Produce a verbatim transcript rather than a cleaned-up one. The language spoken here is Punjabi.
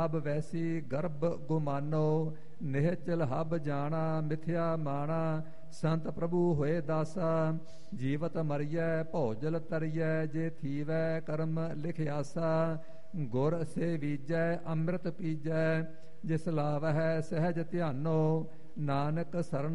ਅਬ ਵੈਸੀ ਗਰਭ ਗੁਮਾਨੋ ਨਿਹਚਲ ਹਬ ਜਾਣਾ ਮਿਥਿਆ ਮਾਣਾ ਸੰਤ ਪ੍ਰਭੂ ਹੋਏ ਦਾਸਾ ਜੀਵਤ ਮਰੀਐ ਭੋਜਲ ਤਰੀਐ ਜੇ ਥੀਵੈ ਕਰਮ ਲਿਖਿਆਸਾ ਗੁਰ ਸੇ ਬੀਜੈ ਅੰਮ੍ਰਿਤ ਪੀਜੈ ਜਿਸ ਲਾਵਹਿ ਸਹਿਜ ਧਿਆਨੋ ਨਾਨਕ ਸਰਨ